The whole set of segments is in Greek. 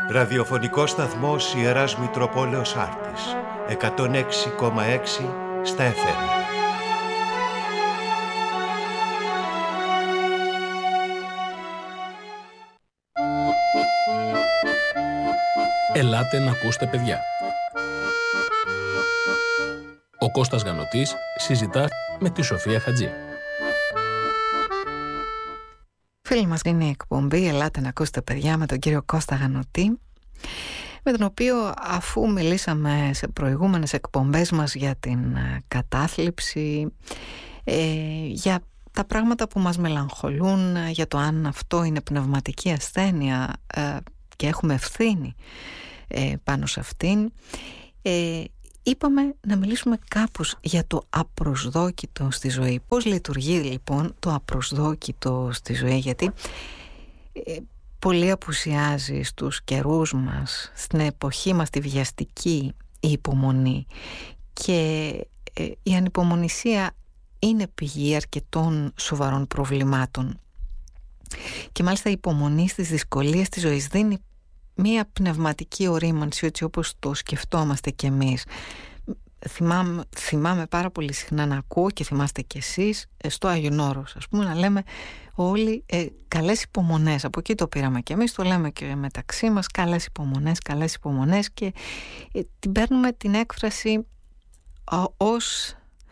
Ραδιοφωνικός σταθμός Ιεράς Μητροπόλεως Άρτης, 106,6 στα FM. Ελάτε να ακούστε, παιδιά. Ο Κώστας Γανωτής συζητά με τη Σοφία Χατζή. Φίλοι μας, είναι η εκπομπή «Ελάτε να ακούσετε, παιδιά» με τον κύριο Κώστα Γανωτή, με τον οποίο, αφού μιλήσαμε σε προηγούμενες εκπομπές μας για την κατάθλιψη, για τα πράγματα που μας μελαγχολούν, για το αν αυτό είναι πνευματική ασθένεια και έχουμε ευθύνη πάνω σε αυτήν, είπαμε να μιλήσουμε κάπως για το απροσδόκητο στη ζωή. Πώς λειτουργεί λοιπόν το απροσδόκητο στη ζωή, γιατί πολύ απουσιάζει στους καιρούς μας, στην εποχή μας τη βιαστική η υπομονή, και η ανυπομονησία είναι πηγή αρκετών σοβαρών προβλημάτων, και μάλιστα η υπομονή στις δυσκολίες της ζωής δίνει μία πνευματική ορίμανση, έτσι όπως το σκεφτόμαστε κι εμείς. Θυμάμαι πάρα πολύ συχνά να ακούω, και θυμάστε κι εσείς, στο Άγιον Όρος, ας πούμε, να λέμε όλοι καλές υπομονές. Από εκεί το πήραμε κι εμείς, το λέμε και μεταξύ μας, καλές υπομονές, και την παίρνουμε την έκφραση ως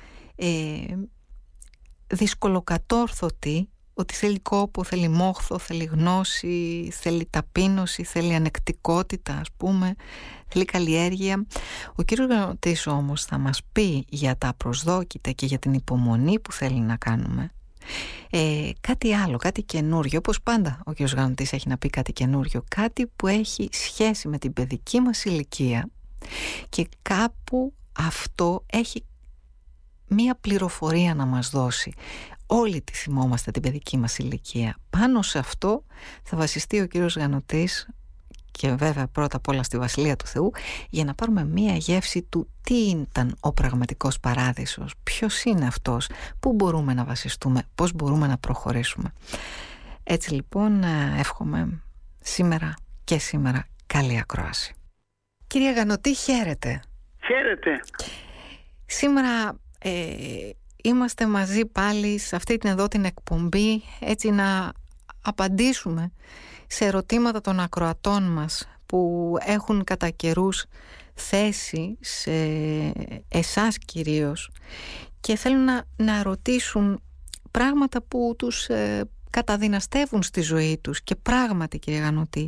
δυσκολοκατόρθωτη, ότι θέλει κόπο, θέλει μόχθο, θέλει γνώση, θέλει ταπείνωση, θέλει ανεκτικότητα, ας πούμε, θέλει καλλιέργεια. Ο κύριος Γανωτής όμως θα μας πει για τα απροσδόκητα και για την υπομονή που θέλει να κάνουμε. Κάτι άλλο, κάτι καινούριο, όπως πάντα ο κύριος Γανωτής έχει να πει κάτι καινούριο, κάτι που έχει σχέση με την παιδική μας ηλικία, και κάπου αυτό έχει μία πληροφορία να μας δώσει. Όλοι τη θυμόμαστε την παιδική μας ηλικία. Πάνω σε αυτό θα βασιστεί ο κύριος Γανωτής, και βέβαια πρώτα απ' όλα στη Βασιλεία του Θεού, για να πάρουμε μία γεύση του τι ήταν ο πραγματικός παράδεισος, ποιος είναι αυτός, πού μπορούμε να βασιστούμε, πώς μπορούμε να προχωρήσουμε. Έτσι λοιπόν εύχομαι σήμερα καλή ακρόαση. Κυρία Γανωτή, χαίρετε. Χαίρετε. Σήμερα είμαστε μαζί πάλι σε αυτή την εδώ την εκπομπή, έτσι να απαντήσουμε σε ερωτήματα των ακροατών μας που έχουν κατά καιρούς θέση σε εσάς κυρίως, και θέλουν να ρωτήσουν πράγματα που τους καταδυναστεύουν στη ζωή τους. Και πράγματι, κύριε Γανωτή,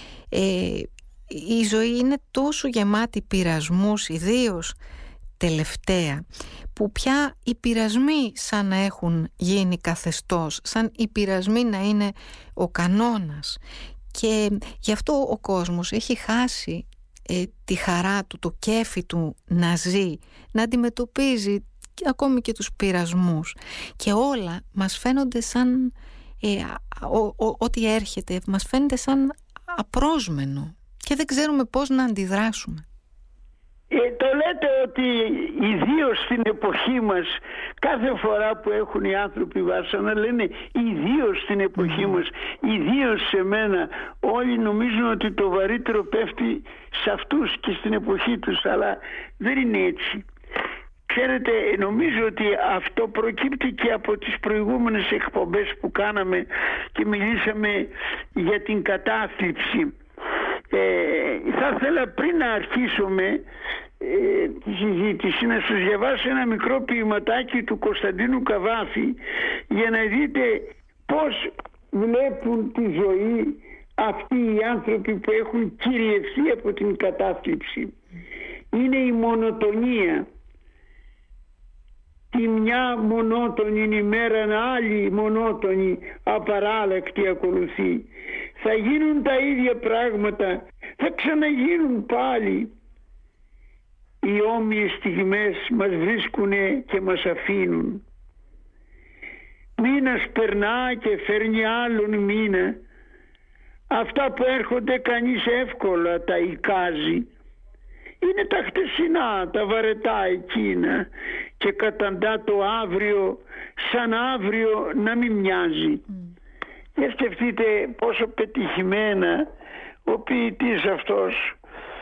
η ζωή είναι τόσο γεμάτη πειρασμούς, ιδίως τελευταία, που πια οι πειρασμοί σαν να έχουν γίνει καθεστώς, σαν οι πειρασμοί να είναι ο κανόνας, και γι' αυτό ο κόσμος έχει χάσει τη χαρά του, το κέφι του να ζει, να αντιμετωπίζει ακόμη και τους πειρασμούς, και όλα μας φαίνονται σαν ό,τι έρχεται μας φαίνεται σαν απρόσμενο και δεν ξέρουμε πώς να αντιδράσουμε. Το λέτε ότι ιδίως στην εποχή μας, κάθε φορά που έχουν οι άνθρωποι βάσανα, λένε ιδίως στην εποχή μας, ιδίως σε μένα. Όλοι νομίζουν ότι το βαρύτερο πέφτει σε αυτούς και στην εποχή τους, αλλά δεν είναι έτσι. Ξέρετε, νομίζω ότι αυτό προκύπτει και από τις προηγούμενες εκπομπές που κάναμε και μιλήσαμε για την κατάθλιψη. Θα ήθελα πριν να αρχίσουμε τη συζήτηση να σας διαβάσω ένα μικρό ποιηματάκι του Κωνσταντίνου Καβάφη για να δείτε πώς βλέπουν τη ζωή αυτοί οι άνθρωποι που έχουν κυριευθεί από την κατάθλιψη. Είναι η μονοτονία. Τη μια μονότονη ημέρα άλλη μονότονη απαράλλακτη ακολουθεί. Θα γίνουν τα ίδια πράγματα, θα ξαναγίνουν πάλι. Οι όμοιες στιγμές μας βρίσκουνε και μας αφήνουν. Μήνας περνά και φέρνει άλλον μήνα. Αυτά που έρχονται κανείς εύκολα τα εικάζει. Είναι τα χτεσινά, τα βαρετά εκείνα, και καταντά το αύριο σαν αύριο να μην μοιάζει. Και σκεφτείτε πόσο πετυχημένα ο ποιητής αυτός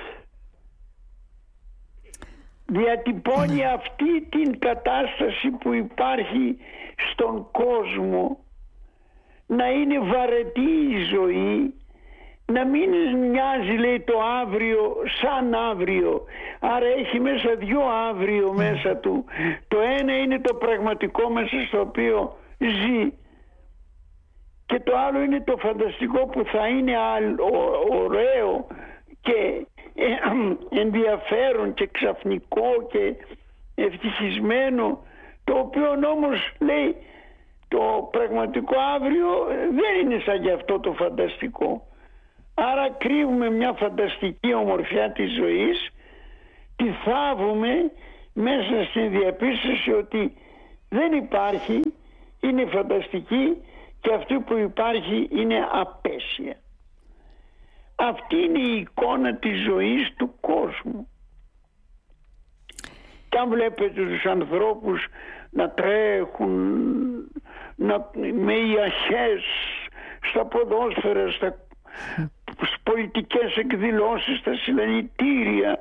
διατυπώνει αυτή την κατάσταση που υπάρχει στον κόσμο, να είναι βαρετή η ζωή, να μην μοιάζει, λέει, το αύριο σαν αύριο. Άρα έχει μέσα δύο αύριο μέσα του. Το ένα είναι το πραγματικό μέσα στο οποίο ζει και το άλλο είναι το φανταστικό που θα είναι ωραίο και ενδιαφέρον και ξαφνικό και ευτυχισμένο, το οποίο όμως, λέει, το πραγματικό αύριο δεν είναι σαν γι' αυτό το φανταστικό. Άρα κρύβουμε μια φανταστική ομορφιά της ζωής, τη θάβουμε μέσα στην διαπίστωση ότι δεν υπάρχει, είναι φανταστική και αυτή που υπάρχει είναι απέσια. Αυτή είναι η εικόνα της ζωής του κόσμου. Και αν βλέπετε τους ανθρώπους να τρέχουν με ιαχές στα ποδόσφαιρα, στις πολιτικές εκδηλώσεις, στα συλλαλητήρια,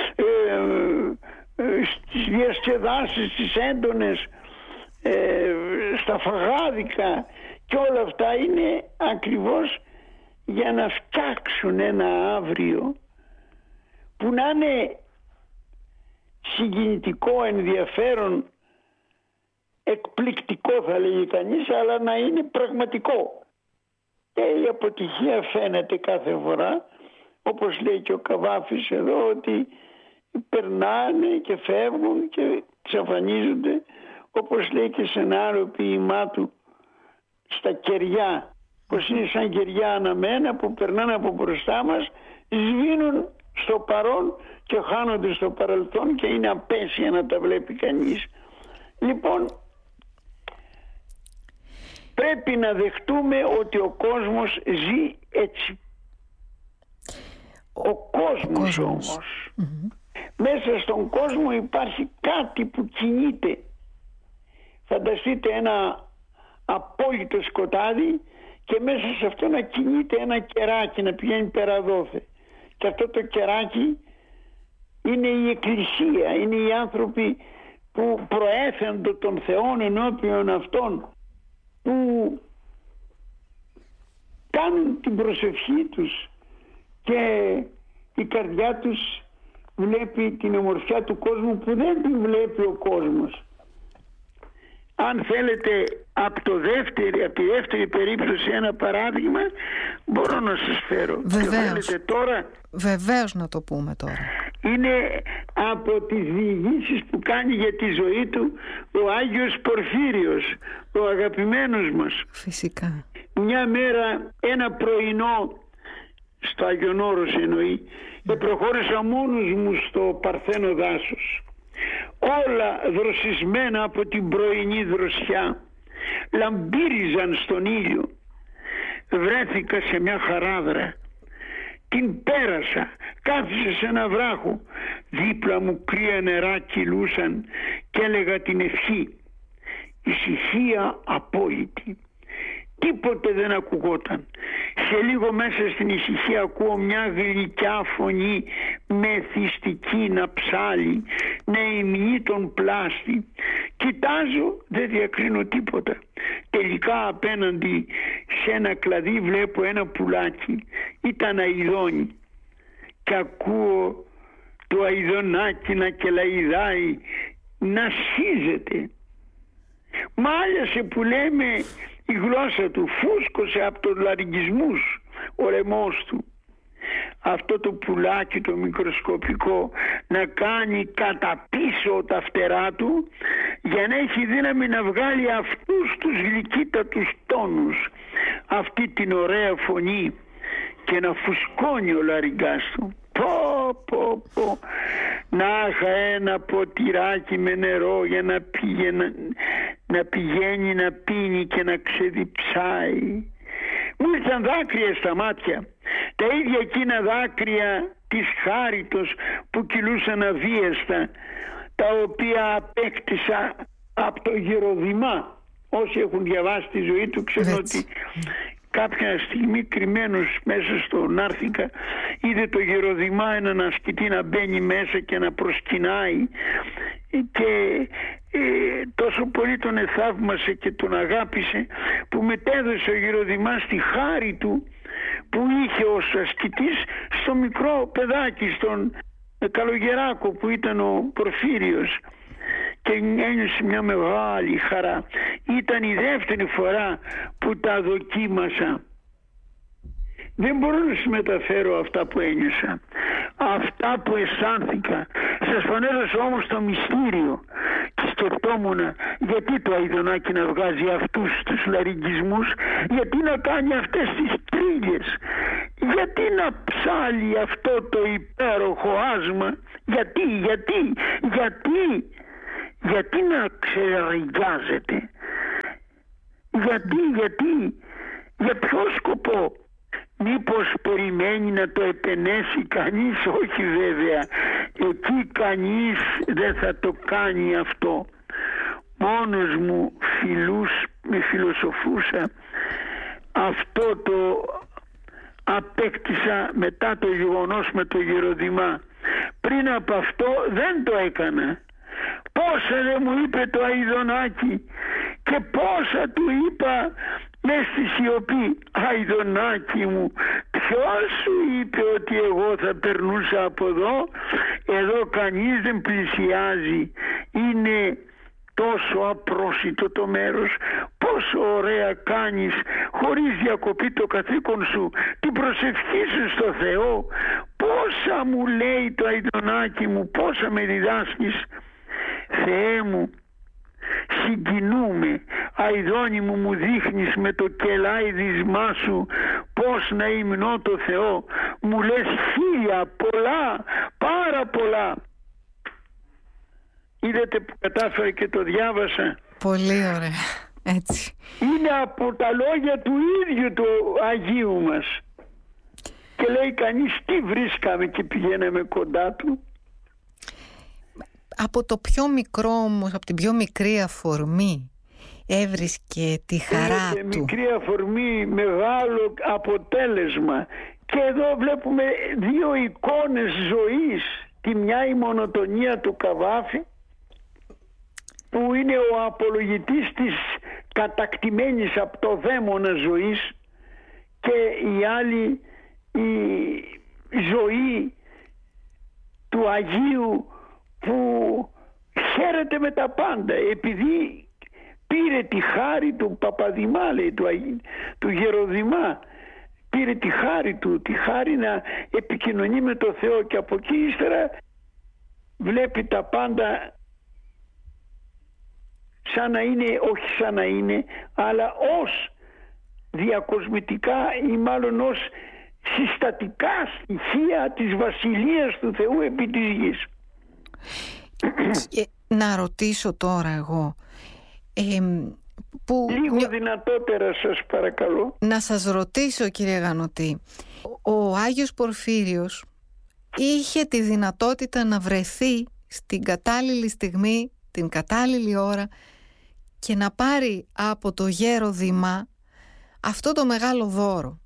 στις διασκεδάσεις, τις έντονες, στα φαγάδικα και όλα αυτά, είναι ακριβώς για να φτιάξουν ένα αύριο που να είναι συγκινητικό, ενδιαφέρον, εκπληκτικό θα λέγει κανείς, αλλά να είναι πραγματικό. Και η αποτυχία φαίνεται κάθε φορά, όπως λέει και ο Καβάφης εδώ, ότι περνάνε και φεύγουν και εξαφανίζονται, όπως λέει και σε ένα άλλο ποίημά του, στα κεριά, πως είναι σαν κεριά αναμένα που περνάνε από μπροστά μας, σβήνουν στο παρόν και χάνονται στο παρελθόν και είναι απέσια να τα βλέπει κανείς. Λοιπόν, πρέπει να δεχτούμε ότι ο κόσμος ζει έτσι. Ο κόσμος όμως, μέσα στον κόσμο υπάρχει κάτι που κινείται. Φανταστείτε ένα απόλυτο σκοτάδι και μέσα σε αυτό να κινείται ένα κεράκι, να πηγαίνει πέρα δόθε. Και αυτό το κεράκι είναι η Εκκλησία, είναι οι άνθρωποι που προέθεντο των Θεών ενώπιον αυτών, που κάνουν την προσευχή τους και η καρδιά τους βλέπει την ομορφιά του κόσμου που δεν την βλέπει ο κόσμος. Αν θέλετε από τη δεύτερη περίπτωση ένα παράδειγμα, μπορώ να σας φέρω. Βεβαίως. Τώρα, βεβαίως να το πούμε τώρα. Είναι από τις διηγήσεις που κάνει για τη ζωή του ο Άγιος Πορφύριος, ο αγαπημένος μας. Φυσικά. Μια μέρα, ένα πρωινό, στο Άγιον Όρος εννοεί, και προχώρησα μόνος μου στο Παρθένο δάσος. Όλα δροσισμένα από την πρωινή δροσιά, λαμπύριζαν στον ήλιο. Βρέθηκα σε μια χαράδρα, την πέρασα, κάθισα σε ένα βράχο, δίπλα μου κρύα νερά κυλούσαν και έλεγα την ευχή. Ησυχία απόλυτη, τίποτε δεν ακουγόταν. Σε λίγο μέσα στην ησυχία ακούω μια γλυκιά φωνή μεθυστική να ψάλει, να υμνεί τον πλάστη. Κοιτάζω, δεν διακρίνω τίποτα. Τελικά απέναντι σε ένα κλαδί βλέπω ένα πουλάκι, ήταν αηδόνι, και ακούω το αηδονάκι να κελαϊδάει, να σχίζεται. Μάλιασε που λέμε η γλώσσα του, φούσκωσε από τους λαρυγγισμούς ο λαιμός του. Αυτό το πουλάκι το μικροσκοπικό να κάνει κατά πίσω τα φτερά του για να έχει δύναμη να βγάλει αυτούς τους γλυκύτατους τόνους, αυτή την ωραία φωνή, και να φουσκώνει ο λαριγκάς του. Πω. Να είχα ένα ποτηράκι με νερό για να πηγαίνει να πίνει και να ξεδιψάει. Μου ήρθαν δάκρυα στα μάτια, τα ίδια εκείνα δάκρυα της χάριτος που κυλούσαν αβίαστα, τα οποία απέκτησα από το Γεροδημά. Όσοι έχουν διαβάσει τη ζωή του ξέρουν ότι κάποια στιγμή κρυμμένος μέσα στο Νάρθηκα, είδε το Γεροδημά έναν ασκητή να μπαίνει μέσα και να προσκυνάει, και τόσο πολύ τον εθαύμασε και τον αγάπησε που μετέδωσε ο Γεροδημάς τη χάρη του που είχε ως ασκητής στο μικρό παιδάκι, στον καλογεράκο που ήταν ο Πορφύριος, και ένιωσε μια μεγάλη χαρά. Ήταν η δεύτερη φορά που τα δοκίμασα. Δεν μπορώ να σας μεταφέρω αυτά που ένιωσα, αυτά που αισθάνθηκα. Σας φανέρωσα όμως το μυστήριο και σκεφτόμουν γιατί το Αηδονάκι να βγάζει αυτούς τους λαρυγγισμούς, γιατί να κάνει αυτές τις τρίγες, γιατί να ψάλει αυτό το υπέροχο άσμα, γιατί να ξεραγιάζεται, γιατί, για ποιο σκοπό? Μήπως περιμένει να το επενέσει κανείς? Όχι βέβαια, εκεί κανείς δεν θα το κάνει αυτό. Μόνος μου με φιλοσοφούσα. Αυτό το απέκτησα μετά το γεγονός με το Γεροδημά. Πριν από αυτό δεν το έκανα. Πόσα δεν μου είπε το Αηδονάκι και πόσα του είπα μες στη σιωπή. Αηδονάκι μου, ποιος σου είπε ότι εγώ θα περνούσα από εδώ κανείς δεν πλησιάζει, είναι τόσο απρόσιτο το μέρος, πόσο ωραία κάνεις χωρίς διακοπή το καθήκον σου, την προσευχή σου στο Θεό, πόσα μου λέει το Αηδονάκι μου, πόσα με διδάσκεις. Θεέ μου, συγκινούμε. Αηδόνι μου δείχνεις με το κελάιδισμά σου πώς να υμνώ το Θεό. Μου λες χίλια, πολλά, πάρα πολλά. Είδατε που κατάφερα και το διάβασα? Πολύ ωραία, έτσι. Είναι από τα λόγια του ίδιου του Αγίου μας. Και λέει κανείς τι βρίσκαμε και πηγαίναμε κοντά του. Από το πιο μικρό όμως, από την πιο μικρή αφορμή έβρισκε τη χαρά του. Μικρή αφορμή, μεγάλο αποτέλεσμα. Και εδώ βλέπουμε δύο εικόνες ζωής. Τη μια η μονοτονία του Καβάφη, που είναι ο απολογητής της κατακτημένης από το δαίμονα ζωής, και η άλλη η ζωή του Αγίου που χαίρεται με τα πάντα επειδή πήρε τη χάρη του Παπαδημά, λέει, του Γεροδημά, πήρε τη χάρη του, τη χάρη να επικοινωνεί με το Θεό, και από εκεί ύστερα βλέπει τα πάντα σαν να είναι, όχι σαν να είναι, αλλά ως διακοσμητικά ή μάλλον ως συστατικά στοιχεία της βασιλείας του Θεού επί της γης. Να ρωτήσω τώρα εγώ λίγο δυνατότερα σας παρακαλώ. Να σας ρωτήσω, κύριε Γανωτή, ο Άγιος Πορφύριος είχε τη δυνατότητα να βρεθεί στην κατάλληλη στιγμή, την κατάλληλη ώρα, και να πάρει από το Γεροδημά αυτό το μεγάλο δώρο.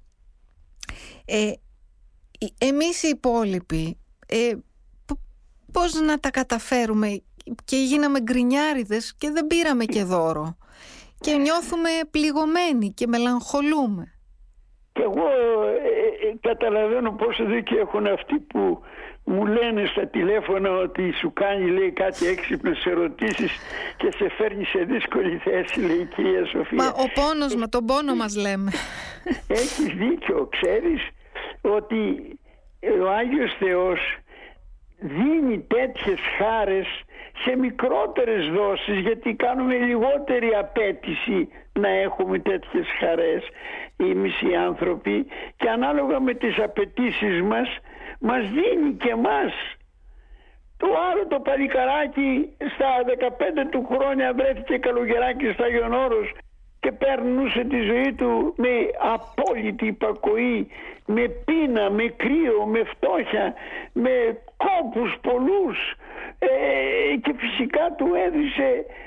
Εμείς οι υπόλοιποι πώς να τα καταφέρουμε, και γίναμε γκρινιάριδες και δεν πήραμε και δώρο και νιώθουμε πληγωμένοι και μελαγχολούμε. Και εγώ καταλαβαίνω πόσο δίκιο έχουν αυτοί που μου λένε στα τηλέφωνα ότι σου κάνει, λέει, κάτι έξυπνες ερωτήσεις και σε φέρνει σε δύσκολη θέση, λέει η κυρία Σοφία. Μα ο πόνος, με τον πόνο μας λέμε. Έχεις δίκιο. Ξέρεις ότι ο Άγιος Θεός δίνει τέτοιες χάρες σε μικρότερες δόσεις, γιατί κάνουμε λιγότερη απέτηση να έχουμε τέτοιες χαρές εμείς οι άνθρωποι, και ανάλογα με τις απαιτήσεις μας δίνει και μας. Το άλλο το παλικαράκι στα 15 του χρόνια βρέθηκε καλογεράκι στα Άγιον Όρος και περνούσε τη ζωή του με απόλυτη υπακοή, με πείνα, με κρύο, με φτώχεια, με κόπους πολλούς, και φυσικά του έδισε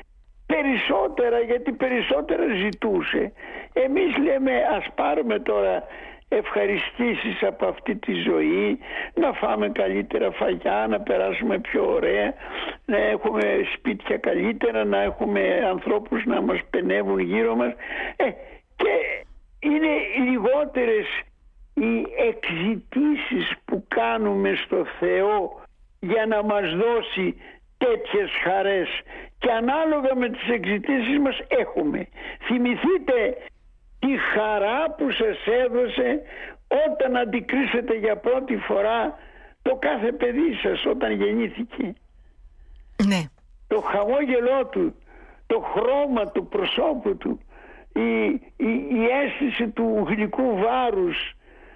περισσότερα, γιατί περισσότερα ζητούσε. Εμείς λέμε ας πάρουμε τώρα ευχαριστήσεις από αυτή τη ζωή, να φάμε καλύτερα φαγιά, να περάσουμε πιο ωραία, να έχουμε σπίτια καλύτερα, να έχουμε ανθρώπους να μας πενεύουν γύρω μας, και είναι λιγότερες οι εξητήσεις που κάνουμε στο Θεό για να μας δώσει τέτοιες χαρές, και ανάλογα με τις εξητήσεις μας έχουμε. Θυμηθείτε τη χαρά που σας έδωσε όταν αντικρίσετε για πρώτη φορά το κάθε παιδί σας όταν γεννήθηκε. Ναι. Το χαμόγελό του, το χρώμα του προσώπου του, η αίσθηση του γλυκού βάρους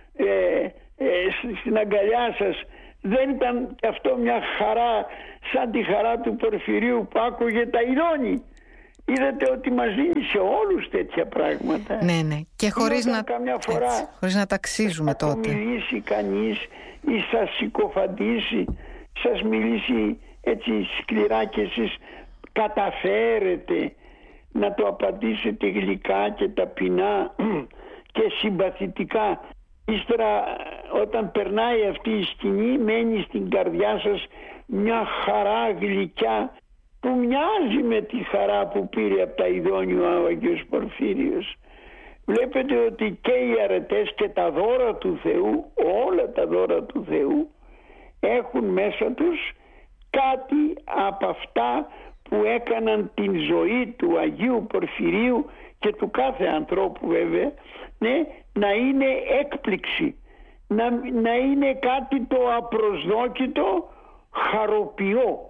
στην αγκαλιά σας, δεν ήταν και αυτό μια χαρά σαν τη χαρά του Πορφυρίου που άκουγε τα ειδώνει? Είδατε ότι μας δίνει σε όλους τέτοια πράγματα. Ναι, ναι. Και χωρίς να ταξίζουμε τότε. Θα μιλήσει κανείς ή σας συκοφαντήσει, σας μιλήσει έτσι σκληρά και εσείς καταφέρετε να το απαντήσετε γλυκά και ταπεινά και συμπαθητικά. Ύστερα όταν περνάει αυτή η σκηνή μένει στην καρδιά σας μια χαρά γλυκιά που μοιάζει με τη χαρά που πήρε από τα ειδώνει ο Άγιος Πορφύριος. Βλέπετε ότι και οι αρετές και τα δώρα του Θεού, όλα τα δώρα του Θεού, έχουν μέσα τους κάτι από αυτά που έκαναν την ζωή του Αγίου Πορφυρίου και του κάθε ανθρώπου βέβαια, ναι, να είναι έκπληξη, να είναι κάτι το απροσδόκητο, χαροποιό.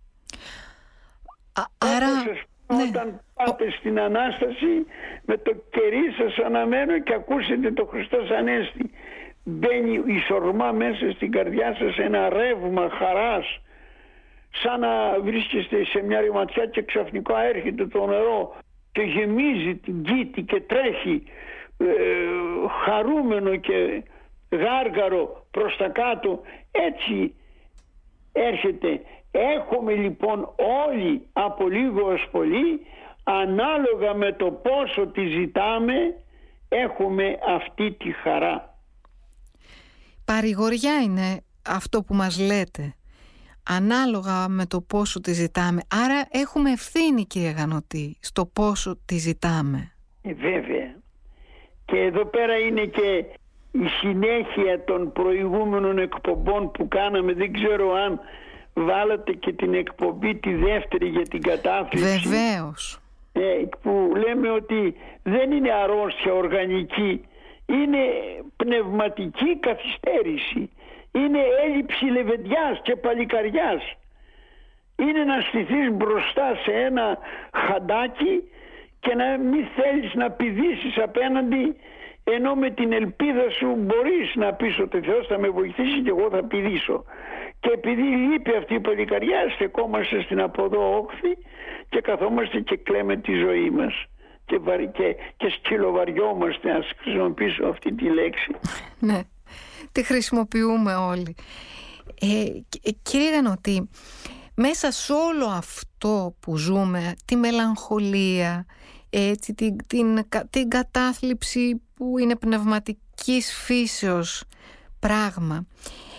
Άρα, ναι. Όταν πάτε στην Ανάσταση με το κερί σας αναμένο και ακούσετε το Χριστός Ανέστη, μπαίνει ισορμά μέσα στην καρδιά σας ένα ρεύμα χαράς, σαν να βρίσκεστε σε μια ρηματιά και ξαφνικά έρχεται το νερό και γεμίζει την κήτη και τρέχει χαρούμενο και γάργαρο προς τα κάτω. Έτσι έρχεται. Έχουμε λοιπόν όλοι από λίγο ως πολύ, ανάλογα με το πόσο τη ζητάμε, έχουμε αυτή τη χαρά. Παρηγοριά είναι αυτό που μας λέτε, ανάλογα με το πόσο τη ζητάμε. Άρα έχουμε ευθύνη, κύριε Γανωτή, στο πόσο τη ζητάμε. Βέβαια. Και εδώ πέρα είναι και η συνέχεια των προηγούμενων εκπομπών που κάναμε. Δεν ξέρω αν βάλατε και την εκπομπή τη δεύτερη για την κατάθλιψη. Βεβαίως. Που λέμε ότι δεν είναι αρρώστια οργανική, είναι πνευματική καθυστέρηση, είναι έλλειψη λεβεντιάς και παλικαριάς. Είναι να στηθείς μπροστά σε ένα χαντάκι και να μην θέλεις να πηδήσεις απέναντι, ενώ με την ελπίδα σου μπορείς να πεις ότι Θεός θα με βοηθήσει και εγώ θα πηδήσω. Και επειδή λείπει αυτή η παλικαριά, στεκόμαστε στην αποδό όχθη και καθόμαστε και κλαίμε τη ζωή μας και σκυλοβαριόμαστε, να χρησιμοποιήσω αυτή τη λέξη. Ναι, τη χρησιμοποιούμε όλοι. Κύριε Γανωτή, μέσα σε όλο αυτό που ζούμε, τη μελαγχολία, έτσι, την κατάθλιψη που είναι πνευματικής φύσεως πράγμα,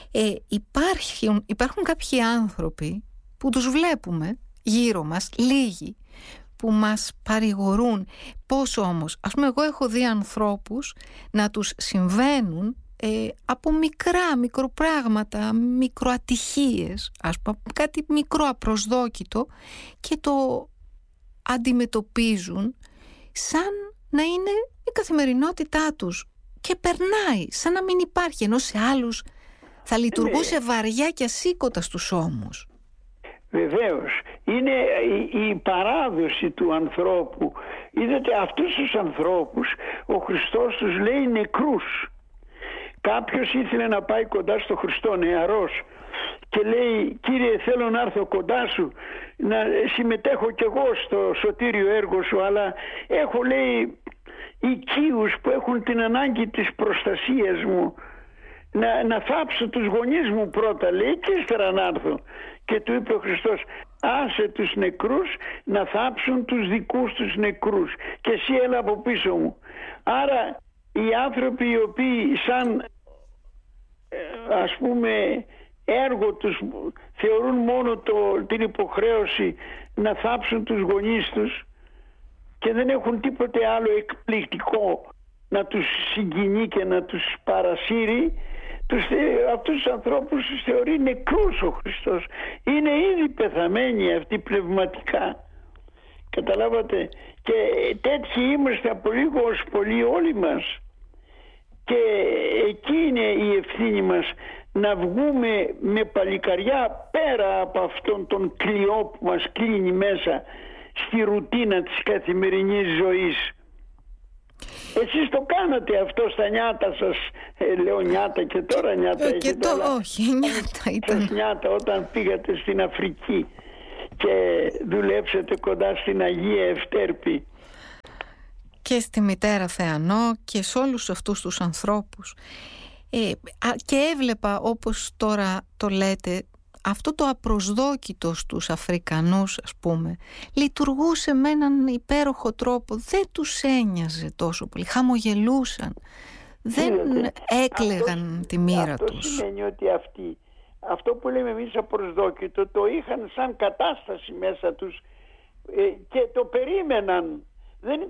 υπάρχουν κάποιοι άνθρωποι που τους βλέπουμε γύρω μας, λίγοι, που μας παρηγορούν. Πόσο όμως, ας πούμε, εγώ έχω δει ανθρώπους να τους συμβαίνουν από μικροπράγματα, μικροατυχίες, ας πούμε, κάτι μικρό απροσδόκητο, και το αντιμετωπίζουν σαν να είναι η καθημερινότητά τους και περνάει σαν να μην υπάρχει, ενώ σε άλλους θα λειτουργούσε βαριά και ασήκωτα στους ώμους. Βεβαίως. Είναι η παράδοση του ανθρώπου. Είδατε, αυτούς τους ανθρώπους ο Χριστός τους λέει νεκρούς. Κάποιος ήθελε να πάει κοντά στο Χριστό, νεαρός, και λέει: Κύριε, θέλω να έρθω κοντά σου, να συμμετέχω κι εγώ στο σωτήριο έργο σου, αλλά έχω, λέει, οικείους που έχουν την ανάγκη της προστασίας μου, να θάψω τους γονείς μου πρώτα, λέει, και ύστερα να έρθω. Και του είπε ο Χριστός: άσε τους νεκρούς να θάψουν τους δικούς τους νεκρούς και εσύ έλα από πίσω μου. Άρα οι άνθρωποι οι οποίοι σαν ας πούμε έργο τους θεωρούν μόνο την υποχρέωση να θάψουν τους γονείς τους και δεν έχουν τίποτε άλλο εκπληκτικό να τους συγκινεί και να τους παρασύρει, αυτούς τους ανθρώπους τους θεωρεί νεκρούς ο Χριστός. Είναι ήδη πεθαμένοι αυτοί πνευματικά. Καταλάβατε? Και τέτοιοι είμαστε από λίγο ως πολύ όλοι μας. Και εκεί είναι η ευθύνη μας, να βγούμε με παλικαριά πέρα από αυτόν τον κλειό που μας κλείνει μέσα στη ρουτίνα της καθημερινής ζωής. Εσείς το κάνατε αυτό στα νιάτα σας, λέω νιάτα και τώρα νιάτα έχετε, όχι, νιάτα ήταν. Νιάτα όταν πήγατε στην Αφρική και δουλέψατε κοντά στην Αγία Ευτέρπη. Και στη Μητέρα Θεανό και σε όλους αυτούς τους ανθρώπους. Και έβλεπα, όπως τώρα το λέτε, αυτό το απροσδόκητο στους Αφρικανούς, ας πούμε, λειτουργούσε με έναν υπέροχο τρόπο. Δεν τους ένοιαζε τόσο πολύ, χαμογελούσαν, δεν έκλαιγαν τη μοίρα τους. Αυτό σημαίνει ότι αυτοί, αυτό που λέμε εμείς απροσδόκητο, το είχαν σαν κατάσταση μέσα τους και το περίμεναν. Δεν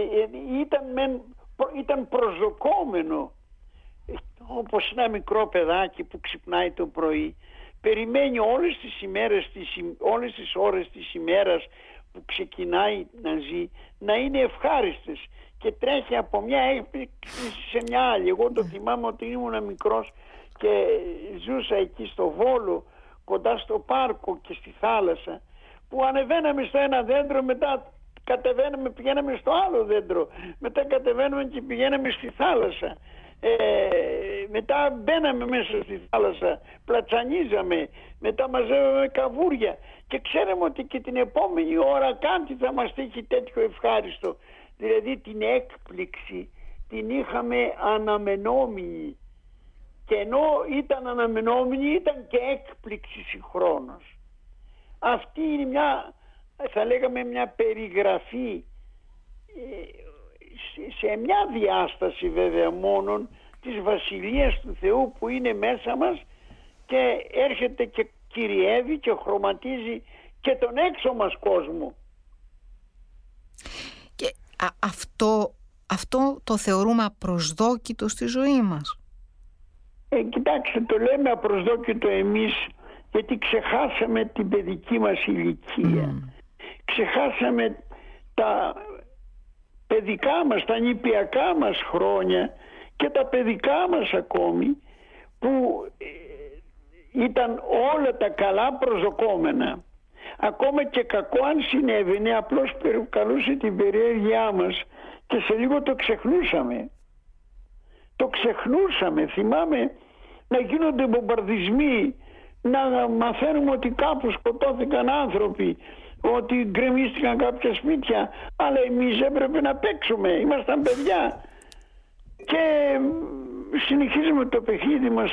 ήταν προσδοκόμενο, όπως ένα μικρό παιδάκι που ξυπνάει το πρωί, περιμένει όλες τις ώρες της ημέρας που ξεκινάει να ζει να είναι ευχάριστες και τρέχει από μια έκπληξη σε μια άλλη. Εγώ το θυμάμαι ότι ήμουν μικρός και ζούσα εκεί στο Βόλο, κοντά στο πάρκο και στη θάλασσα, που ανεβαίναμε στο ένα δέντρο, μετά κατεβαίναμε, πηγαίναμε στο άλλο δέντρο, μετά κατεβαίναμε και πηγαίναμε στη θάλασσα, μετά μπαίναμε μέσα στη θάλασσα, πλατσανίζαμε, μετά μαζεύαμε καβούρια και ξέραμε ότι και την επόμενη ώρα κάτι θα μας τύχει τέτοιο ευχάριστο. Δηλαδή την έκπληξη την είχαμε αναμενόμενη, και ενώ ήταν αναμενόμενη ήταν και έκπληξη συγχρόνως. Αυτή είναι μια, θα λέγαμε, μια περιγραφή σε μια διάσταση βέβαια μόνον της Βασιλείας του Θεού που είναι μέσα μας και έρχεται και κυριεύει και χρωματίζει και τον έξω μας κόσμο. Και αυτό το θεωρούμε απροσδόκητο στη ζωή μας. Κοιτάξτε, το λέμε απροσδόκητο εμείς γιατί ξεχάσαμε την παιδική μας ηλικία. Ξεχάσαμε τα παιδικά μας, τα νηπιακά μας χρόνια και τα παιδικά μας ακόμη, που ήταν όλα τα καλά προσδοκόμενα. Ακόμα και κακό αν συνέβαινε, απλώς προκαλούσε την περιέργειά μας και σε λίγο το ξεχνούσαμε. Το ξεχνούσαμε. Θυμάμαι να γίνονται μπομπαρδισμοί, να μαθαίνουμε ότι κάπου σκοτώθηκαν άνθρωποι, ότι γκρεμίστηκαν κάποια σπίτια, αλλά εμείς έπρεπε να παίξουμε, ήμασταν παιδιά και συνεχίζουμε το παιχνίδι μας,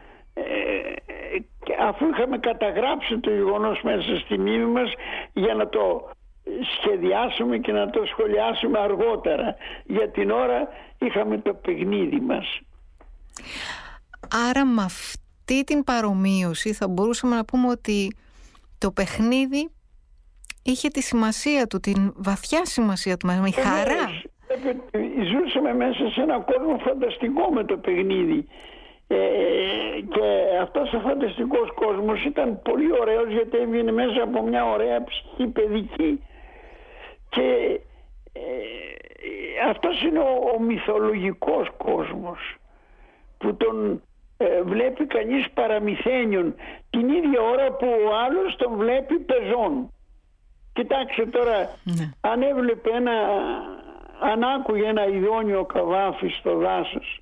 αφού είχαμε καταγράψει το γεγονός μέσα στη μνήμη μας για να το σχεδιάσουμε και να το σχολιάσουμε αργότερα. Για την ώρα είχαμε το παιχνίδι μας. Άρα με αυτή την παρομοίωση θα μπορούσαμε να πούμε ότι το παιχνίδι είχε τη σημασία του, την βαθιά σημασία του, η χαρά. Ζούσαμε μέσα σε ένα κόσμο φανταστικό με το παιχνίδι. Και αυτός ο φανταστικός κόσμος ήταν πολύ ωραίος γιατί έβγαινε μέσα από μια ωραία ψυχή παιδική. Και αυτός είναι ο μυθολογικός κόσμος που τον βλέπει κανείς παραμυθένιον την ίδια ώρα που ο άλλος τον βλέπει πεζόν. Κοιτάξτε τώρα, αν έβλεπε αν άκουγε ένα ειδόνιο καβάφι στο δάσος,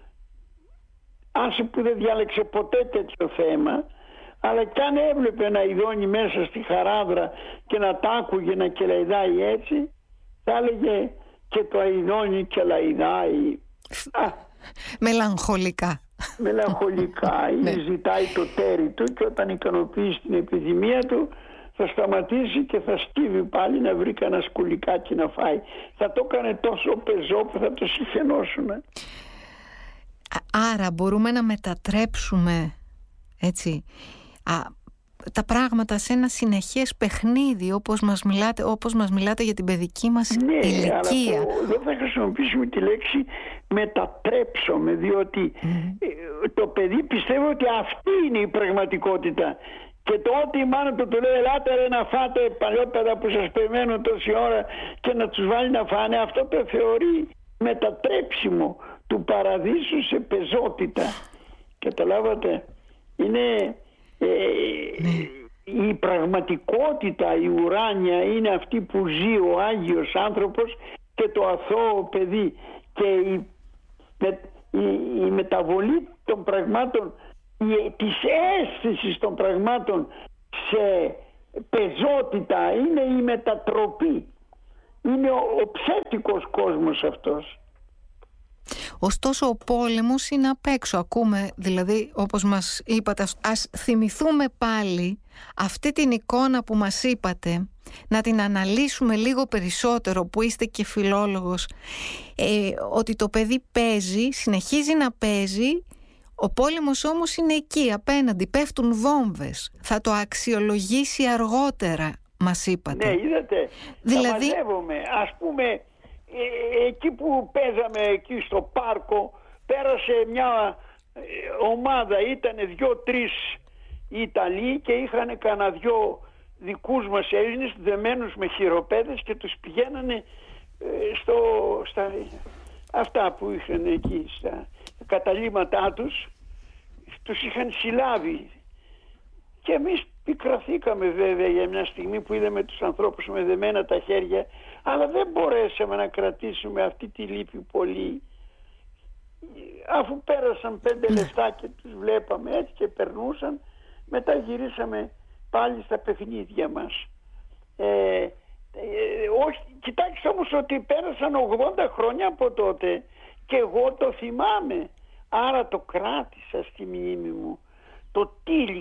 άσε που δεν διάλεξε ποτέ τέτοιο θέμα, αλλά κι αν έβλεπε ένα ειδόνι μέσα στη χαράδρα και να τ' άκουγε να κελαϊδάει έτσι, θα έλεγε και το αηδόνι κελαϊδάει. Μελαγχολικά. Μελαγχολικά ή ζητάει το τέρι του, και όταν ικανοποιήσει την επιθυμία του θα σταματήσει και θα σκύβει πάλι να βρει κανένα σκουλικάκι να φάει. Θα το έκανε τόσο πεζό που θα το συχαινώσουν. Άρα μπορούμε να μετατρέψουμε έτσι τα πράγματα σε ένα συνεχές παιχνίδι, όπως μας μιλάτε για την παιδική μας ηλικία. Αλλά δεν θα χρησιμοποιήσουμε τη λέξη μετατρέψουμε, διότι το παιδί πιστεύει ότι αυτή είναι η πραγματικότητα. Και το ότι η μάνα του λέει ελάτε ρε να φάτε παλιόπαιδα που σας περιμένουν τόση ώρα και να τους βάλει να φάνε, αυτό το θεωρεί μετατρέψιμο του παραδείσου σε πεζότητα. Καταλάβατε? Είναι η πραγματικότητα, η ουράνια είναι αυτή που ζει ο Άγιος άνθρωπος και το αθώο παιδί, και η μεταβολή των πραγμάτων, της αίσθησης των πραγμάτων σε πεζότητα είναι η μετατροπή. Είναι ο ψεύτικος κόσμος αυτός. Ωστόσο ο πόλεμος είναι απ' έξω. Ακούμε δηλαδή, όπως μας είπατε, ας θυμηθούμε πάλι αυτή την εικόνα που μας είπατε, να την αναλύσουμε λίγο περισσότερο, που είστε και φιλόλογος, ότι το παιδί παίζει, συνεχίζει να παίζει, ο πόλεμος όμως είναι εκεί απέναντι, πέφτουν βόμβες, θα το αξιολογήσει αργότερα, μας είπατε. Ναι, είδατε, δηλαδή... θα μαζεύομαι, ας πούμε, εκεί που παίζαμε εκεί στο πάρκο, πέρασε μια ομάδα, ήταν 2-3 Ιταλοί και είχαν κανένα 2 δικούς μας Έλληνες δεμένους με χειροπέδες και τους πηγαίνανε στα αυτά που είχαν εκεί, στα καταλύματά τους, τους είχαν συλλάβει. Και εμείς πικραθήκαμε βέβαια για μια στιγμή που είδαμε τους ανθρώπους με δεμένα τα χέρια, αλλά δεν μπορέσαμε να κρατήσουμε αυτή τη λύπη πολύ. Αφού πέρασαν 5 λεπτά και τους βλέπαμε έτσι και περνούσαν, μετά γυρίσαμε πάλι στα παιχνίδια μας. Κοιτάξτε όμως ότι πέρασαν 80 χρόνια από τότε και εγώ το θυμάμαι, άρα το κράτησα στη μνήμη μου, το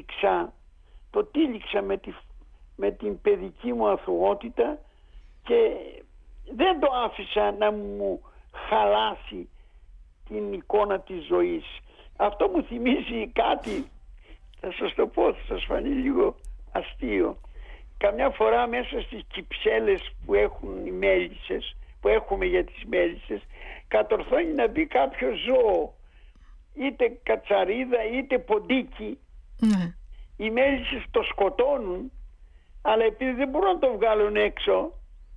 τύλιξα με την παιδική μου αθωότητα και δεν το άφησα να μου χαλάσει την εικόνα της ζωής. Αυτό μου θυμίζει κάτι, θα σας το πω, θα σας φανεί λίγο αστείο. Καμιά φορά μέσα στις κυψέλες που έχουν οι μέλισσες, που έχουμε για τις μέλισσες, κατορθώνει να μπει κάποιο ζώο, είτε κατσαρίδα είτε ποντίκι. Οι μέλισσες το σκοτώνουν, αλλά επειδή δεν μπορούν να το βγάλουν έξω,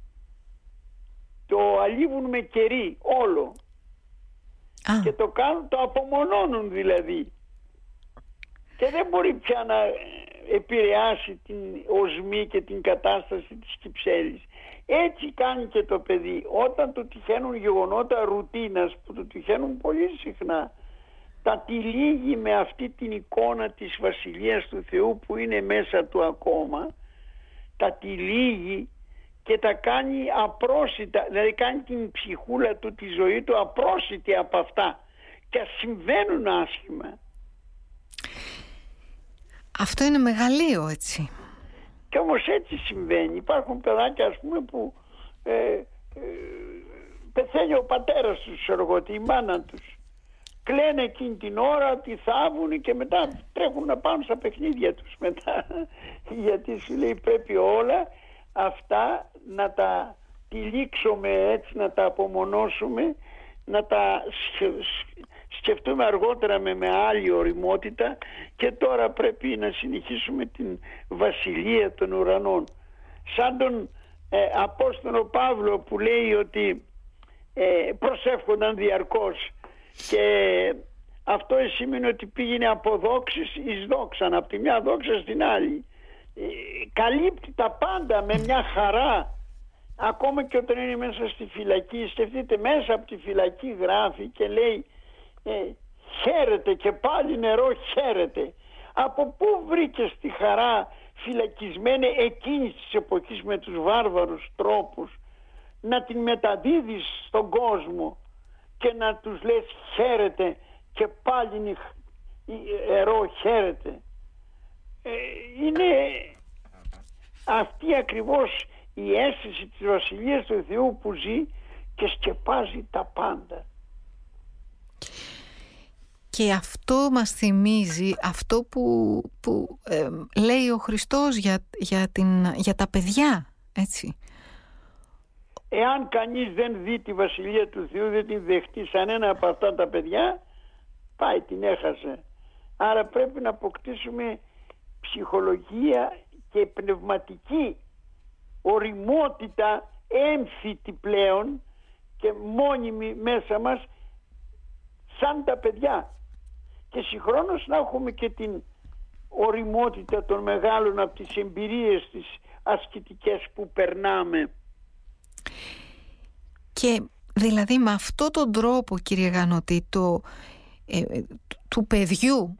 το αλίβουν με κερί όλο και το απομονώνουν δηλαδή, και δεν μπορεί πια να επηρεάσει την οσμή και την κατάσταση της κυψέλης. Έτσι κάνει και το παιδί όταν του τυχαίνουν γεγονότα ρουτίνας, που του τυχαίνουν πολύ συχνά, τα τυλίγει με αυτή την εικόνα της Βασιλείας του Θεού που είναι μέσα του ακόμα, τα τυλίγει και τα κάνει απρόσιτα, δηλαδή κάνει την ψυχούλα του, τη ζωή του απρόσιτη από αυτά, και ας συμβαίνουν άσχημα. Αυτό είναι μεγαλείο, έτσι. Και όμως έτσι συμβαίνει. Υπάρχουν παιδάκια, ας πούμε, που πεθαίνει ο πατέρας τους, η μάνα τους. Κλαίνε εκείνη την ώρα, τη θάβουν και μετά τρέχουν να πάνε στα παιχνίδια τους μετά. Γιατί σου λέει πρέπει όλα αυτά να τα τυλίξουμε έτσι, να τα απομονώσουμε, να τα σκεφτούμε αργότερα με άλλη ωριμότητα, και τώρα πρέπει να συνεχίσουμε την βασιλεία των ουρανών. Σαν τον Απόστολο Παύλο που λέει ότι προσεύχονταν διαρκώς, και αυτό σημαίνει ότι πήγαινε από δόξης εις δόξαν, από τη μια δόξα στην άλλη. Καλύπτει τα πάντα με μια χαρά, ακόμα και όταν είναι μέσα στη φυλακή. Σκεφτείτε, μέσα από τη φυλακή γράφει και λέει χαίρεται, και πάλι νερό χαίρεται. Από πού βρήκε τη χαρά φυλακισμένη εκείνης της εποχής με τους βάρβαρους τρόπους να την μεταδίδεις στον κόσμο και να τους λες χαίρεται, και πάλι νερό χαίρεται. Είναι αυτή ακριβώς η αίσθηση της Βασιλείας του Θεού που ζει και σκεπάζει τα πάντα. Και αυτό μας θυμίζει αυτό που λέει ο Χριστός για τα παιδιά, έτσι. Εάν κανείς δεν δει τη Βασιλεία του Θεού, δεν την δεχτεί σαν ένα από αυτά τα παιδιά, πάει, την έχασε. Άρα πρέπει να αποκτήσουμε ψυχολογία και πνευματική ωριμότητα, έμφυτη πλέον και μόνιμη μέσα μας, σαν τα παιδιά. Και συγχρόνως να έχουμε και την ωριμότητα των μεγάλων από τις εμπειρίες τις ασκητικές που περνάμε. Και δηλαδή με αυτόν τον τρόπο, κύριε Γανωτή, του παιδιού,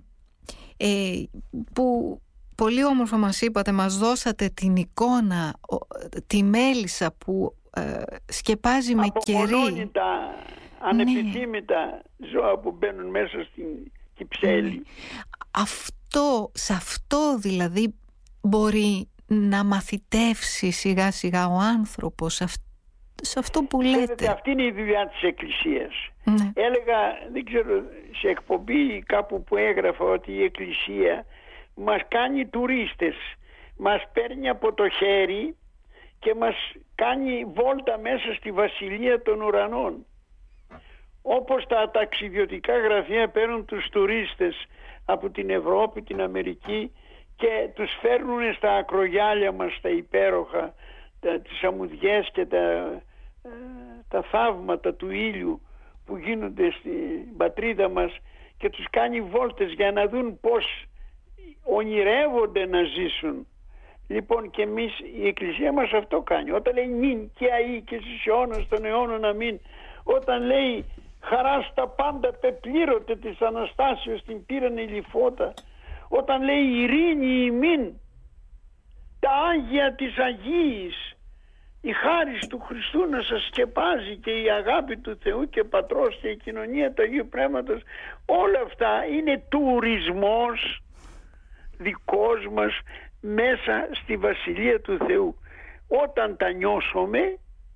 που πολύ όμορφα μας είπατε, μας δώσατε την εικόνα, τη μέλισσα που σκεπάζει με κερί. Απομονώνει τα ανεπιθύμητα ζώα που μπαίνουν μέσα στην κυψέλη. Σε αυτό δηλαδή μπορεί να μαθητεύσει σιγά σιγά ο άνθρωπος, σε αυτό που λέτε. Αυτή είναι η δουλειά της Εκκλησίας. Ναι. Έλεγα, δεν ξέρω, σε εκπομπή κάπου που έγραφα ότι η Εκκλησία μας κάνει τουρίστες, μας παίρνει από το χέρι και μας κάνει βόλτα μέσα στη Βασιλεία των Ουρανών. Όπως τα ταξιδιωτικά γραφεία παίρνουν τους τουρίστες από την Ευρώπη, την Αμερική και τους φέρνουν στα ακρογιάλια μας, τα υπέροχα, τις αμμουδιές και τα θαύματα του ήλιου που γίνονται στην πατρίδα μας, και τους κάνει βόλτες για να δουν πώς ονειρεύονται να ζήσουν. Λοιπόν, και εμείς, η Εκκλησία μας αυτό κάνει. Όταν λέει νυν και αεί και στους αιώνας των αιώνων αμήν, όταν λέει χαρά στα πάντα πεπλήρωτε της Αναστάσεως την πήραν η λιφότα, όταν λέει ειρήνη ημίν, τα Άγια της Αγίης, η χάρις του Χριστού να σας σκεπάζει και η αγάπη του Θεού και Πατρός και η κοινωνία του Αγίου Πνεύματος, όλα αυτά είναι τουρισμός δικός μας μέσα στη Βασιλεία του Θεού. Όταν τα νιώσουμε,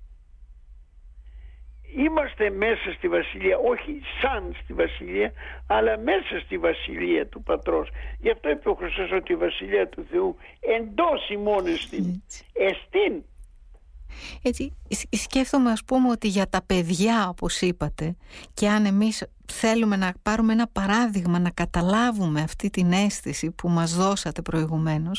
είμαστε μέσα στη Βασιλεία, όχι σαν στη Βασιλεία, αλλά μέσα στη Βασιλεία του Πατρός. Γι' αυτό είπε ο Χριστός ότι η Βασιλεία του Θεού εντός ημών εστίν. Εστίν. Έτσι, σκέφτομαι, ας πούμε, ότι για τα παιδιά, όπως είπατε, και αν εμείς θέλουμε να πάρουμε ένα παράδειγμα, να καταλάβουμε αυτή την αίσθηση που μας δώσατε προηγουμένως,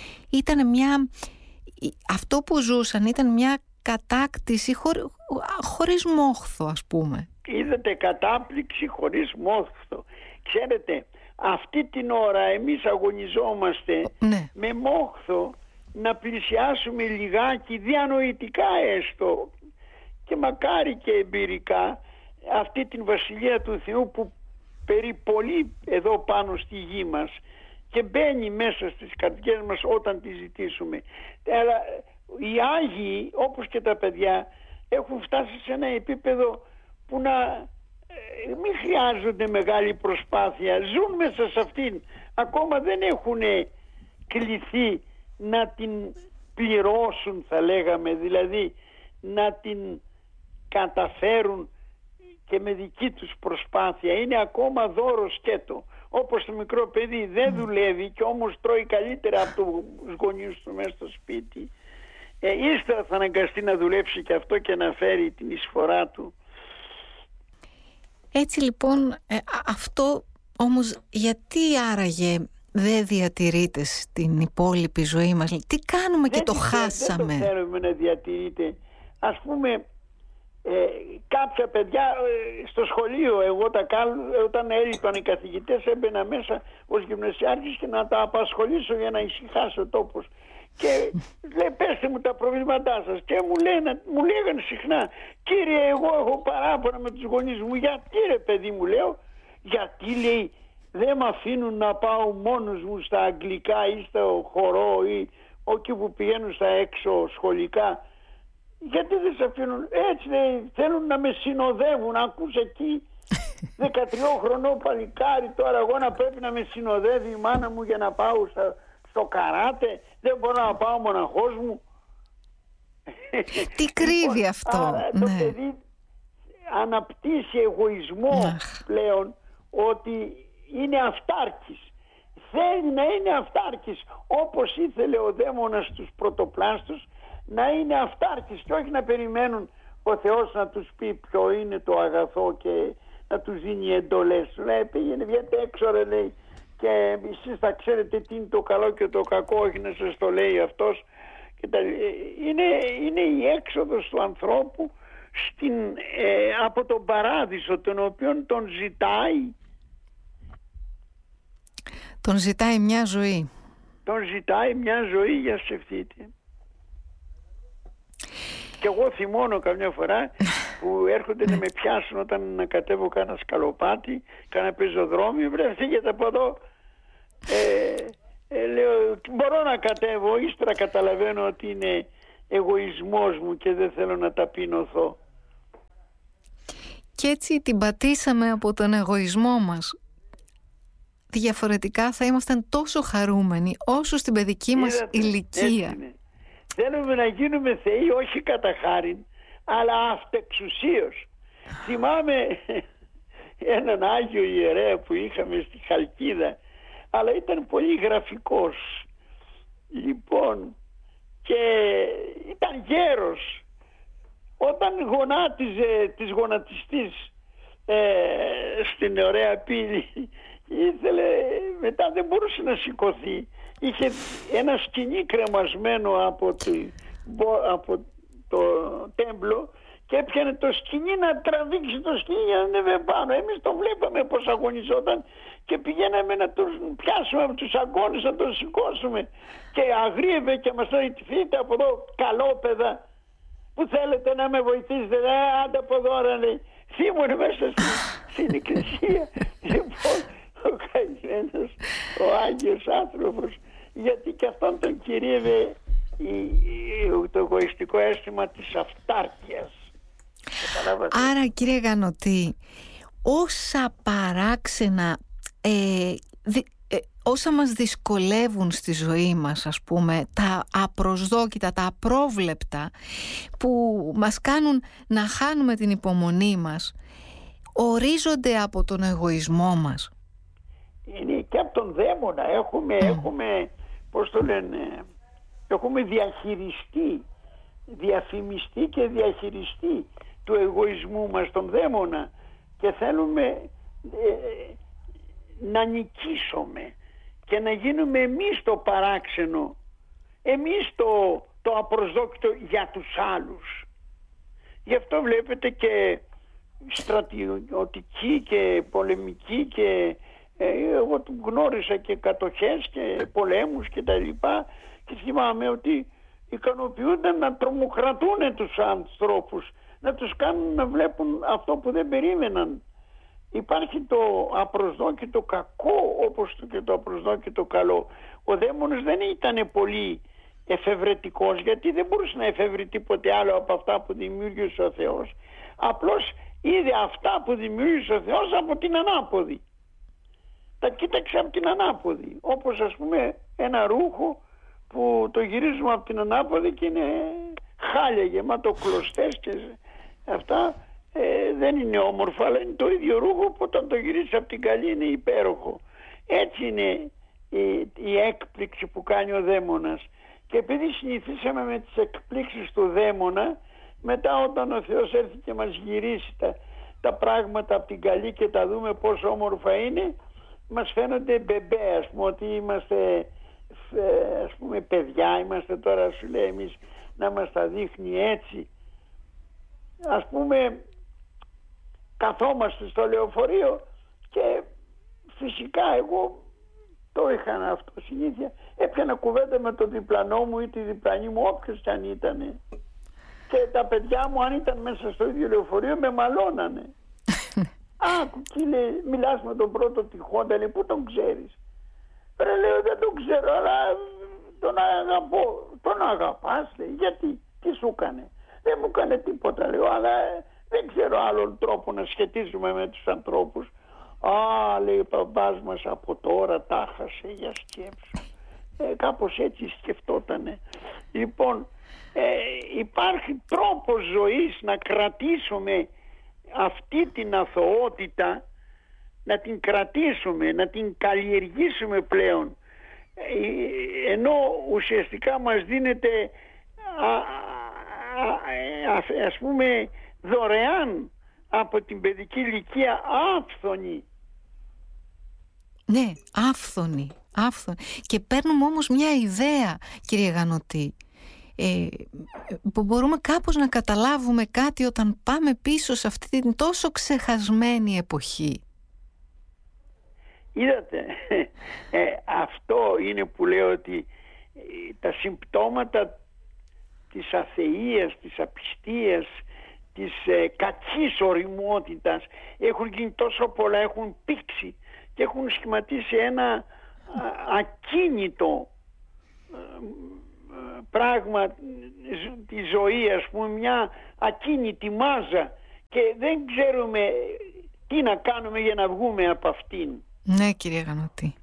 αυτό που ζούσαν ήταν μια κατάκτηση χωρίς μόχθο, ας πούμε. Είδατε, κατάπληξη χωρίς μόχθο. Ξέρετε, αυτή την ώρα εμείς αγωνιζόμαστε με μόχθο να πλησιάσουμε λιγάκι, διανοητικά έστω και μακάρι και εμπειρικά, αυτή την Βασιλεία του Θεού που περιπολεί εδώ πάνω στη γη μας και μπαίνει μέσα στις καρδιές μας όταν τη ζητήσουμε. Αλλά οι Άγιοι, όπως και τα παιδιά, έχουν φτάσει σε ένα επίπεδο που μην χρειάζονται μεγάλη προσπάθεια, ζουν μέσα σε αυτήν, ακόμα δεν έχουν κληθεί να την πληρώσουν, θα λέγαμε, δηλαδή να την καταφέρουν και με δική τους προσπάθεια. Είναι ακόμα δώρο σκέτο, όπως το μικρό παιδί δεν δουλεύει και όμως τρώει καλύτερα από τους γονείς του μέσα στο σπίτι, ύστερα θα αναγκαστεί να δουλέψει και αυτό και να φέρει την εισφορά του. Έτσι λοιπόν, αυτό όμως γιατί άραγε δεν διατηρείται στην υπόλοιπη ζωή μας? Τι κάνουμε και το χάσαμε? Δεν το θέλουμε να διατηρείται. Ας πούμε, κάποια παιδιά στο σχολείο, εγώ όταν έλειπαν οι καθηγητές, έμπαινα μέσα ως γυμνασιάρχης και να τα απασχολήσω για να ησυχάσει ο τόπος. Και λέει, πέστε μου τα προβλήματά σας. Και μου λέγανε συχνά, κύριε, εγώ έχω παράπονα με τους γονείς μου. Γιατί ρε παιδί μου, λέω? Γιατί, λέει, δεν με αφήνουν να πάω μόνος μου στα αγγλικά ή στο χορό ή εκεί που πηγαίνουν στα έξω σχολικά. Γιατί δεν σε αφήνουν? Έτσι, λέει, θέλουν να με συνοδεύουν. Ακούς εκεί 13χρονο παλικάρι τώρα, εγώ να πρέπει να με συνοδεύει η μάνα μου για να πάω στο καράτε, δεν μπορώ να πάω μοναχός μου. Τι κρύβει αυτό? Άρα το παιδί αναπτύσσει εγωισμό πλέον, ότι είναι αυτάρκης. Θέλει να είναι αυτάρκης, όπως ήθελε ο δαίμονας στους πρωτοπλάστους, να είναι αυτάρκης και όχι να περιμένουν ο Θεός να τους πει ποιο είναι το αγαθό και να τους δίνει εντολές. Λέει, πήγαινε, βγαίνετε έξω, ρε, λέει, και εσείς θα ξέρετε τι είναι το καλό και το κακό, όχι να σας το λέει αυτός. Είναι η έξοδος του ανθρώπου από τον παράδεισο, τον οποίο τον ζητάει. Τον ζητάει μια ζωή. Τον ζητάει μια ζωή, για σκεφτείτε. Και εγώ θυμώνω καμιά φορά που έρχονται να με πιάσουν όταν να κατέβω κάνα σκαλοπάτι, κάνα πεζοδρόμιο, βρε φύγετε από εδώ. Λέω, μπορώ να κατέβω, ύστερα καταλαβαίνω ότι είναι εγωισμός μου και δεν θέλω να ταπεινωθώ. Και έτσι την πατήσαμε από τον εγωισμό μας. Διαφορετικά θα ήμασταν τόσο χαρούμενοι όσο στην παιδική μας ηλικία. Θέλουμε να γίνουμε θεοί, όχι κατά χάριν, αλλά αυτεξουσίως. Θυμάμαι έναν Άγιο Ιερέα που είχαμε στη Χαλκίδα, αλλά ήταν πολύ γραφικός. Λοιπόν, και ήταν γέρος. Όταν γονάτιζε της γονατιστής στην ωραία πύλη, μετά δεν μπορούσε να σηκωθεί. Είχε ένα σκοινί κρεμασμένο από το τέμπλο και έπιανε το σκοινί να τραβήξει το σκοινί για να ανέβει πάνω. Εμείς το βλέπαμε πως αγωνιζόταν και πηγαίναμε να τον πιάσουμε από τους αγκώνες, να τον σηκώσουμε, και αγρίευε και μας λέει, φύγετε από εδώ καλόπαιδα, που θέλετε να με βοηθήσετε? Άντε από εδώ, λέει. Θύμωνε μέσα στην εκκλησία. Λοιπόν, ο καημένος, ο Άγιος άνθρωπος, γιατί και αυτόν τον κυρίευε το εγωιστικό αίσθημα της αυτάρκειας. Άρα, κύριε Γανωτή, όσα παράξενα, όσα μας δυσκολεύουν στη ζωή μας, ας πούμε, τα απροσδόκητα, τα απρόβλεπτα, που μας κάνουν να χάνουμε την υπομονή μας, ορίζονται από τον εγωισμό μας. Είναι και από τον δαίμονα. Έχουμε, πώς το λένε, έχουμε διαχειριστεί, διαφημιστεί και διαχειριστεί του εγωισμού μας τον δαίμονα, και θέλουμε να νικήσουμε και να γίνουμε εμείς το παράξενο, εμείς το απροσδόκητο για τους άλλους. Γι' αυτό βλέπετε και στρατιωτική και πολεμική και εγώ του γνώρισα και κατοχές και πολέμους και τα λοιπά, και θυμάμαι ότι ικανοποιούνταν να τρομοκρατούν τους ανθρώπους, να τους κάνουν να βλέπουν αυτό που δεν περίμεναν. Υπάρχει το απροσδόκητο κακό όπως και το απροσδόκητο καλό. Ο δαίμονας δεν ήταν πολύ εφευρετικός, γιατί δεν μπορούσε να εφεύρει τίποτε άλλο από αυτά που δημιούργησε ο Θεός. Απλώς είδε αυτά που δημιούργησε ο Θεός από την ανάποδη. Τα κοίταξε από την ανάποδη. Όπως, ας πούμε, ένα ρούχο που το γυρίζουμε από την ανάποδη και είναι χάλια, γεμάτο κλωστές και αυτά. Δεν είναι όμορφο, αλλά είναι το ίδιο ρούχο που όταν το γυρίσει από την καλή είναι υπέροχο. Έτσι είναι η έκπληξη που κάνει ο δαίμονας. Και επειδή συνηθίσαμε με τις εκπλήξεις του δαίμονα, μετά όταν ο Θεός έρθει και μας γυρίσει τα πράγματα από την καλή και τα δούμε πόσο όμορφα είναι, μας φαίνονται μπεμπέ, ας πούμε, ότι είμαστε, ας πούμε, παιδιά, είμαστε τώρα, σου λέει, εμείς να μας τα δείχνει έτσι. Ας πούμε, καθόμαστε στο λεωφορείο και φυσικά εγώ το είχα αυτό συνήθεια, έπιανα κουβέντα με τον διπλανό μου ή τη διπλανή μου, όποιος κι αν ήτανε, και τα παιδιά μου, αν ήταν μέσα στο ίδιο λεωφορείο, με μαλώνανε. Άκου, κύριε, μιλάς με τον πρώτο τυχόντα, λέει, πού τον ξέρεις? Ρε, λέω, δεν τον ξέρω, αλλά τον αγαπώ. Τον αγαπάς, λέει, γιατί, τι σου έκανε? Δεν μου έκανε τίποτα, λέω, αλλά δεν ξέρω άλλον τρόπο να σχετίζουμε με τους ανθρώπους. Α, λέει, ο παπάς μας από τώρα τα χάσε, για σκέψου. κάπως έτσι σκεφτότανε. Λοιπόν, υπάρχει τρόπος ζωής να κρατήσουμε αυτή την αθωότητα, να την κρατήσουμε, να την καλλιεργήσουμε πλέον, ενώ ουσιαστικά μας δίνεται ας πούμε δωρεάν από την παιδική ηλικία άφθονη. Ναι, άφθονη. Και παίρνουμε όμως μια ιδέα, κύριε Γανωτή, που μπορούμε κάπως να καταλάβουμε κάτι όταν πάμε πίσω σε αυτή την τόσο ξεχασμένη εποχή. Είδατε, αυτό είναι που λέω ότι τα συμπτώματα της αθείας, της απιστίας, της κακής οριμότητας έχουν γίνει τόσο πολλά, έχουν πήξει και έχουν σχηματίσει ένα ακίνητο πράγμα, τη ζωή, ας πούμε, μια ακίνητη μάζα, και δεν ξέρουμε τι να κάνουμε για να βγούμε από αυτήν. Ναι, κύριε Γανωτή.